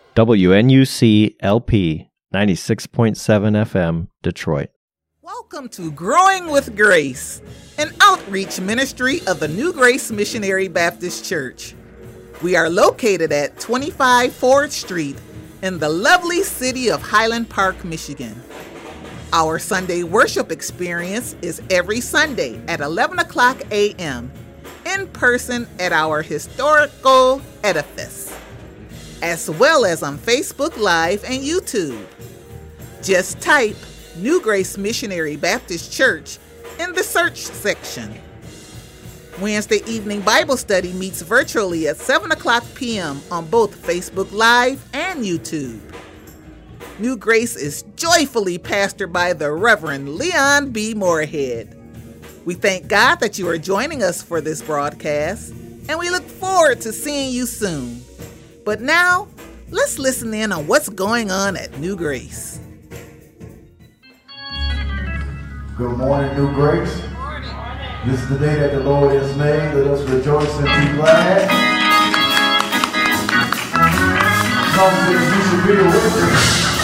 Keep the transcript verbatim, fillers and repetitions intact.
W N U C L P ninety-six point seven F M, Detroit. Welcome to Growing with Grace, an outreach ministry of the New Grace Missionary Baptist Church. We are located at twenty-five Ford Street in the lovely city of Highland Park, Michigan. Our Sunday worship experience is every Sunday at eleven o'clock a.m. in person at our historical edifice, as well as on Facebook Live and YouTube. Just type New Grace Missionary Baptist Church in the search section. Wednesday evening Bible study meets virtually at seven o'clock p.m. on both Facebook Live and YouTube. New Grace is joyfully pastored by the Reverend Leon B. Moorhead. We thank God that you are joining us for this broadcast, and we look forward to seeing you soon. But now, let's listen in on what's going on at New Grace. Good morning, New Grace. Good morning. This is the day that the Lord has made. Let us rejoice and be glad. Come to the music video with us.